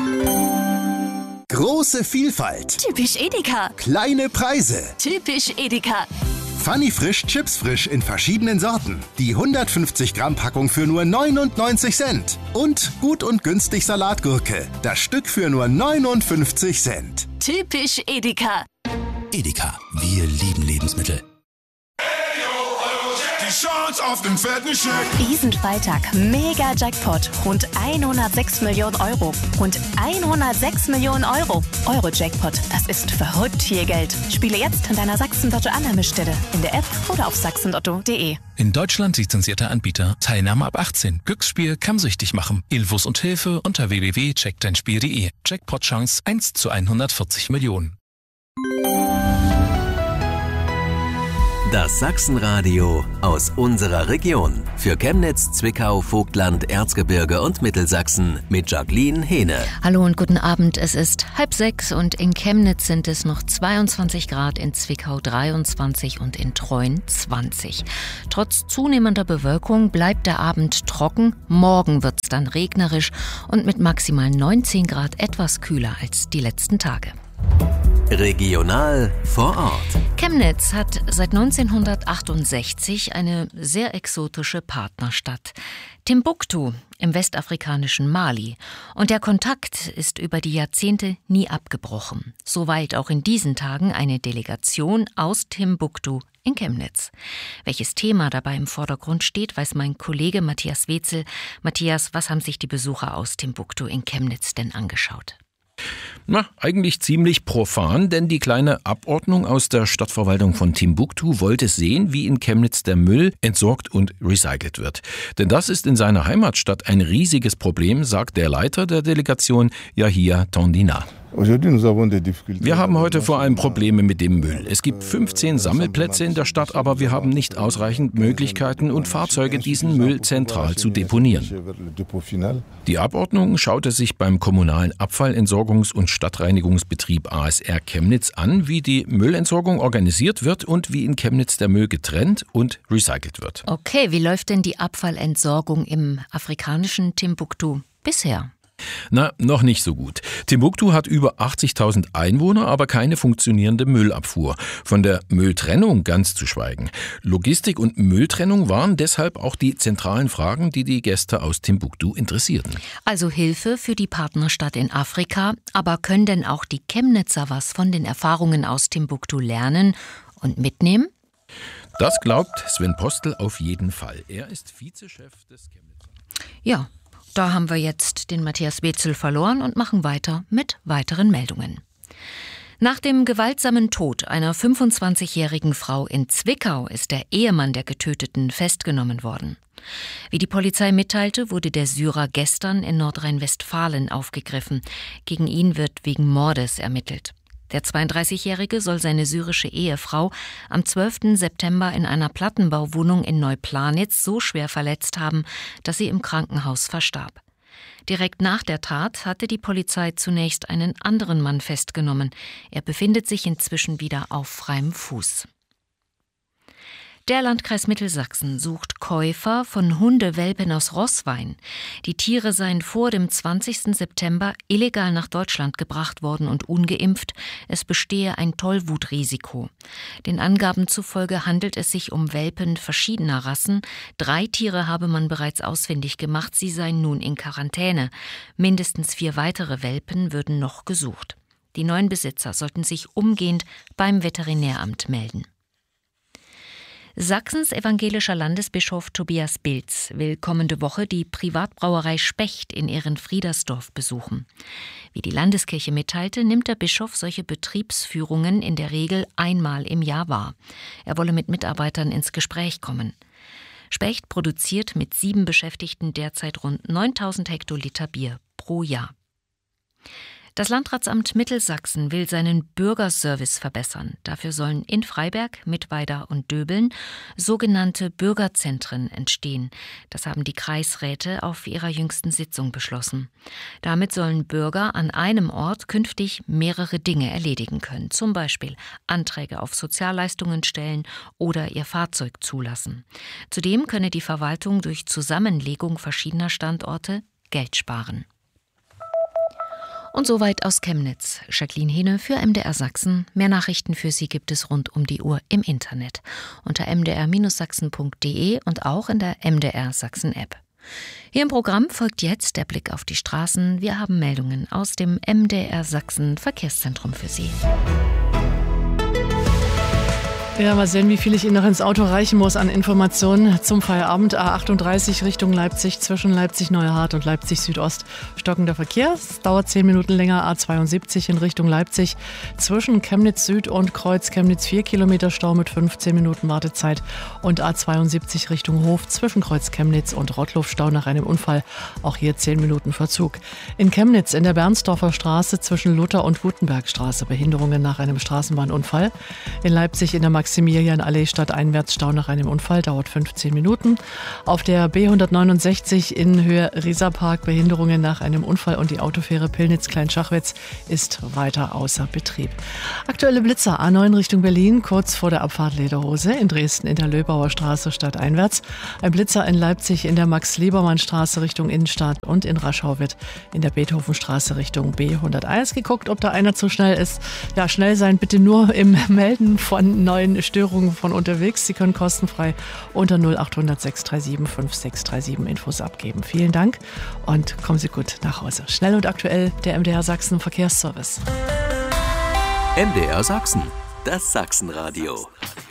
Große Vielfalt. Typisch Edeka. Kleine Preise. Typisch Edeka. Funny Frisch Chips Frisch in verschiedenen Sorten. Die 150 Gramm Packung für nur 99 Cent. Und gut und günstig Salatgurke. Das Stück für nur 59 Cent. Typisch Edeka. Edeka, wir lieben Lebensmittel. Die Chance auf den fetten Scheck. Diesen Freitag mega Jackpot. Rund 106 Millionen Euro. Rund 106 Millionen Euro. Euro-Jackpot. Das ist verrückt viel Geld. Spiele jetzt an deiner Sachsen-Lotto-Annahmestelle. In der App oder auf sachsenlotto.de. In Deutschland lizenzierter Anbieter. Teilnahme ab 18. Glücksspiel kann süchtig machen. Infos und Hilfe unter www.checkdeinspiel.de. Jackpot-Chance 1 zu 140 Millionen. Das Sachsenradio aus unserer Region. Für Chemnitz, Zwickau, Vogtland, Erzgebirge und Mittelsachsen mit Jacqueline Hehne. Hallo und guten Abend. Es ist 5:30 und in Chemnitz sind es noch 22 Grad, in Zwickau 23 und in Treuen 20. Trotz zunehmender Bewölkung bleibt der Abend trocken. Morgen wird es dann regnerisch und mit maximal 19 Grad etwas kühler als die letzten Tage. Regional vor Ort. Chemnitz hat seit 1968 eine sehr exotische Partnerstadt. Timbuktu im westafrikanischen Mali. Und der Kontakt ist über die Jahrzehnte nie abgebrochen. Soweit auch in diesen Tagen eine Delegation aus Timbuktu in Chemnitz. Welches Thema dabei im Vordergrund steht, weiß mein Kollege Matthias Wetzel. Matthias, was haben sich die Besucher aus Timbuktu in Chemnitz denn angeschaut? Eigentlich ziemlich profan, denn die kleine Abordnung aus der Stadtverwaltung von Timbuktu wollte sehen, wie in Chemnitz der Müll entsorgt und recycelt wird. Denn das ist in seiner Heimatstadt ein riesiges Problem, sagt der Leiter der Delegation, Yahia Tondina. Wir haben heute vor allem Probleme mit dem Müll. Es gibt 15 Sammelplätze in der Stadt, aber wir haben nicht ausreichend Möglichkeiten und Fahrzeuge, diesen Müll zentral zu deponieren. Die Abordnung schaute sich beim kommunalen Abfallentsorgungs- und Stadtreinigungsbetrieb ASR Chemnitz an, wie die Müllentsorgung organisiert wird und wie in Chemnitz der Müll getrennt und recycelt wird. Okay, wie läuft denn die Abfallentsorgung im afrikanischen Timbuktu bisher? Noch nicht so gut. Timbuktu hat über 80.000 Einwohner, aber keine funktionierende Müllabfuhr. Von der Mülltrennung ganz zu schweigen. Logistik und Mülltrennung waren deshalb auch die zentralen Fragen, die die Gäste aus Timbuktu interessierten. Also Hilfe für die Partnerstadt in Afrika, aber können denn auch die Chemnitzer was von den Erfahrungen aus Timbuktu lernen und mitnehmen? Das glaubt Sven Postel auf jeden Fall. Er ist Vizechef des Chemnitzer. Ja. Da haben wir jetzt den Matthias Wetzel verloren und machen weiter mit weiteren Meldungen. Nach dem gewaltsamen Tod einer 25-jährigen Frau in Zwickau ist der Ehemann der Getöteten festgenommen worden. Wie die Polizei mitteilte, wurde der Syrer gestern in Nordrhein-Westfalen aufgegriffen. Gegen ihn wird wegen Mordes ermittelt. Der 32-Jährige soll seine syrische Ehefrau am 12. September in einer Plattenbauwohnung in Neuplanitz so schwer verletzt haben, dass sie im Krankenhaus verstarb. Direkt nach der Tat hatte die Polizei zunächst einen anderen Mann festgenommen. Er befindet sich inzwischen wieder auf freiem Fuß. Der Landkreis Mittelsachsen sucht Käufer von Hundewelpen aus Roßwein. Die Tiere seien vor dem 20. September illegal nach Deutschland gebracht worden und ungeimpft. Es bestehe ein Tollwutrisiko. Den Angaben zufolge handelt es sich um Welpen verschiedener Rassen. 3 Tiere habe man bereits ausfindig gemacht, sie seien nun in Quarantäne. Mindestens 4 weitere Welpen würden noch gesucht. Die neuen Besitzer sollten sich umgehend beim Veterinäramt melden. Sachsens evangelischer Landesbischof Tobias Bilz will kommende Woche die Privatbrauerei Specht in Ehrenfriedersdorf besuchen. Wie die Landeskirche mitteilte, nimmt der Bischof solche Betriebsführungen in der Regel einmal im Jahr wahr. Er wolle mit Mitarbeitern ins Gespräch kommen. Specht produziert mit 7 Beschäftigten derzeit rund 9.000 Hektoliter Bier pro Jahr. Das Landratsamt Mittelsachsen will seinen Bürgerservice verbessern. Dafür sollen in Freiberg, Mittweida und Döbeln sogenannte Bürgerzentren entstehen. Das haben die Kreisräte auf ihrer jüngsten Sitzung beschlossen. Damit sollen Bürger an einem Ort künftig mehrere Dinge erledigen können. Zum Beispiel Anträge auf Sozialleistungen stellen oder ihr Fahrzeug zulassen. Zudem könne die Verwaltung durch Zusammenlegung verschiedener Standorte Geld sparen. Und soweit aus Chemnitz. Jacqueline Hehne für MDR Sachsen. Mehr Nachrichten für Sie gibt es rund um die Uhr im Internet. Unter mdr-sachsen.de und auch in der MDR Sachsen App. Hier im Programm folgt jetzt der Blick auf die Straßen. Wir haben Meldungen aus dem MDR Sachsen Verkehrszentrum für Sie. Ja, mal sehen, wie viel ich Ihnen noch ins Auto reichen muss an Informationen zum Feierabend. A38 Richtung Leipzig, zwischen Leipzig-Neuhardt und Leipzig-Südost. Stockender Verkehr, es dauert 10 Minuten länger. A72 in Richtung Leipzig, zwischen Chemnitz Süd und Kreuz Chemnitz 4 Kilometer Stau mit 15 Minuten Wartezeit. Und A72 Richtung Hof, zwischen Kreuz Chemnitz und Rottloff Stau nach einem Unfall. Auch hier 10 Minuten Verzug. In Chemnitz in der Bernsdorfer Straße zwischen Luther- und Gutenbergstraße Behinderungen nach einem Straßenbahnunfall. In Leipzig in der Maximilianallee stadteinwärts Stau nach einem Unfall, dauert 15 Minuten. Auf der B169 in Höhe Rieserpark Behinderungen nach einem Unfall und die Autofähre Pillnitz-Kleinschachwitz ist weiter außer Betrieb. Aktuelle Blitzer A9 Richtung Berlin, kurz vor der Abfahrt Lederhose, in Dresden in der Löbauer Straße stadteinwärts. Ein Blitzer in Leipzig in der Max-Liebermann-Straße Richtung Innenstadt und in Raschau wird in der Beethovenstraße Richtung B101 geguckt, ob da einer zu schnell ist. Ja, schnell sein bitte nur im Melden von neuen Störungen von unterwegs. Sie können kostenfrei unter 0800 637 5637 Infos abgeben. Vielen Dank und kommen Sie gut nach Hause. Schnell und aktuell der MDR Sachsen Verkehrsservice. MDR Sachsen, das Sachsenradio.